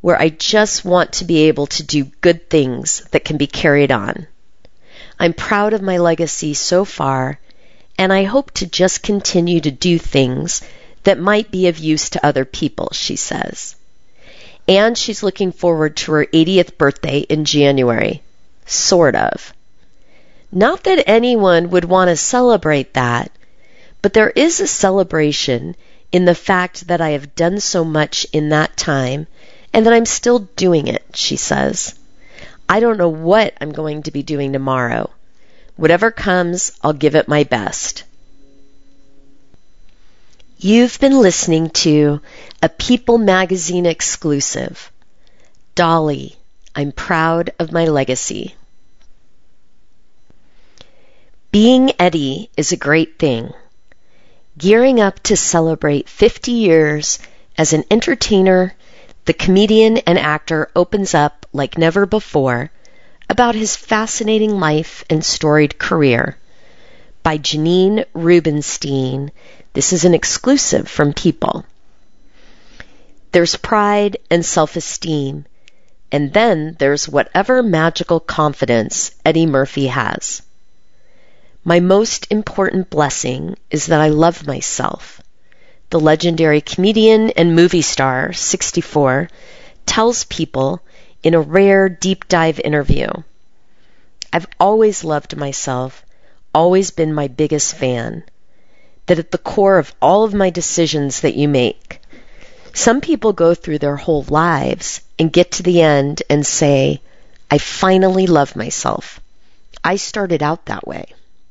where I just want to be able to do good things that can be carried on. I'm proud of my legacy so far, and I hope to just continue to do things that might be of use to other people, she says. And she's looking forward to her 80th birthday in January. Sort of. Not that anyone would want to celebrate that, but there is a celebration in the fact that I have done so much in that time and that I'm still doing it, she says. I don't know what I'm going to be doing tomorrow. Whatever comes, I'll give it my best. You've been listening to a People Magazine exclusive, Dolly, I'm Proud of My Legacy. Being Eddie is a great thing. Gearing up to celebrate 50 years as an entertainer, the comedian and actor opens up like never before about his fascinating life and storied career. By Janine Rubenstein. This is an exclusive from People. There's pride and self-esteem, and then there's whatever magical confidence Eddie Murphy has. My most important blessing is that I love myself. The legendary comedian and movie star, 64, tells People in a rare deep dive interview. I've always loved myself, always been my biggest fan. That at the core of all of my decisions that you make, some people go through their whole lives and get to the end and say, I finally love myself. I started out that way.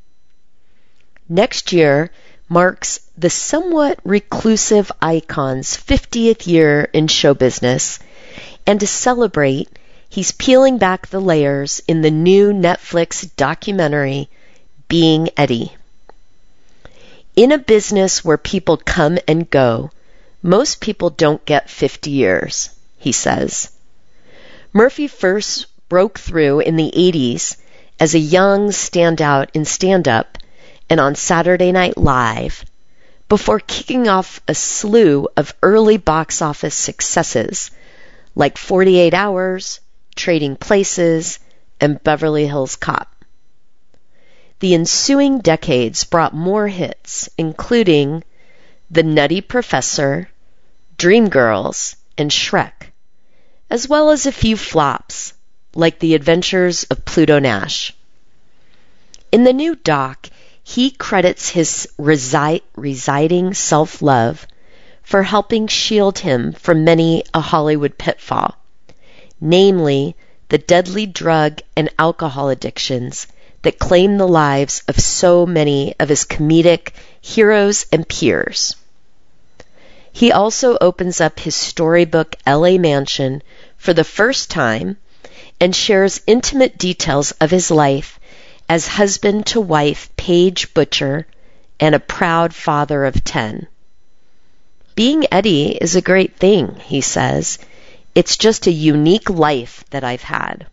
Next year marks the somewhat reclusive icon's 50th year in show business, and to celebrate, he's peeling back the layers in the new Netflix documentary, Being Eddie. In a business where people come and go, most people don't get 50 years, he says. Murphy first broke through in the 80s as a young standout in stand-up and on Saturday Night Live, before kicking off a slew of early box office successes like 48 Hours, Trading Places, and Beverly Hills Cop. The ensuing decades brought more hits, including The Nutty Professor, Dreamgirls, and Shrek, as well as a few flops, like The Adventures of Pluto Nash. In the new doc, he credits his residing self-love for helping shield him from many a Hollywood pitfall, namely the deadly drug and alcohol addictions that claim the lives of so many of his comedic heroes and peers. He also opens up his storybook LA mansion for the first time and shares intimate details of his life as husband to wife Paige Butcher and a proud father of 10. Being Eddie is a great thing, he says. It's just a unique life that I've had.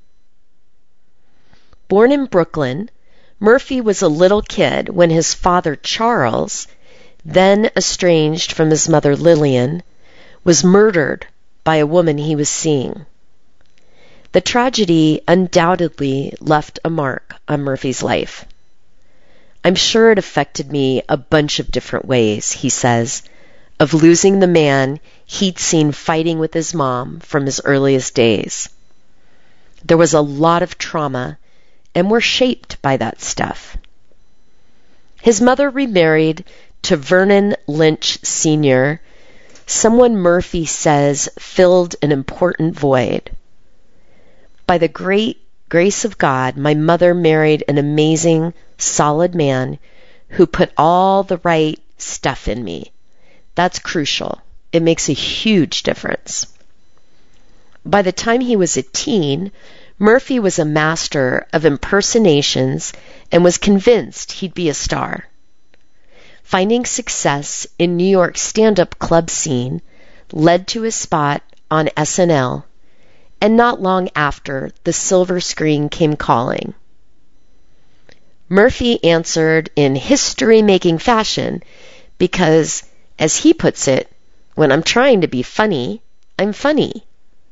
Born in Brooklyn, Murphy was a little kid when his father Charles, then estranged from his mother Lillian, was murdered by a woman he was seeing. The tragedy undoubtedly left a mark on Murphy's life. I'm sure it affected me a bunch of different ways, he says, of losing the man he'd seen fighting with his mom from his earliest days. There was a lot of trauma, and we're shaped by that stuff. His mother remarried to Vernon Lynch Sr., someone Murphy says filled an important void. By the great grace of God, my mother married an amazing, solid man who put all the right stuff in me. That's crucial. It makes a huge difference. By the time he was a teen, Murphy was a master of impersonations and was convinced he'd be a star. Finding success in New York's stand-up club scene led to his spot on SNL, and not long after, the silver screen came calling. Murphy answered in history-making fashion because, as he puts it, when I'm trying to be funny, I'm funny.